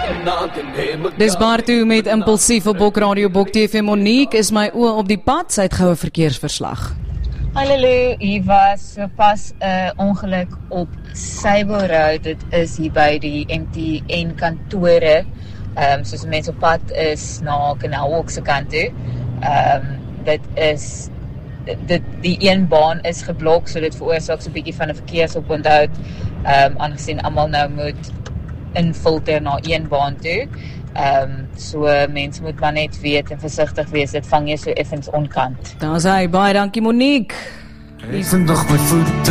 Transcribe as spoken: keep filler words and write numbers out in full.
Dis Bartu met Impulsief op Bok Radio Bok T V. Monique is my oë op die pad, sy het goue verkeersverslag. Hallo, hier was sopas 'n uh, ongeluk op Sable Road. Dit is hier by die M T N kantore. Ehm um, soos mense op pad is na Canal se kant toe. Ehm um, dit is dit die een baan is geblok, so dit veroorsaak so 'n bietjie van 'n verkeersoponthoud. Ehm um, aangesien almal nou moet infilter na een baan toe. Ehm um, so mense moet maar net weet en versigtig wees, dit vang jy so effens onkant. Daar's hy, baie dankie Monique. Ek vind nog my voet